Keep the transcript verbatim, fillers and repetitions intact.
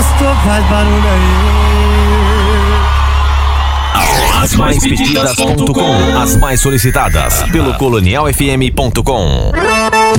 gostou, faz barulho aí. As mais pedidas ponto com, as mais solicitadas pelo colonial f m ponto com.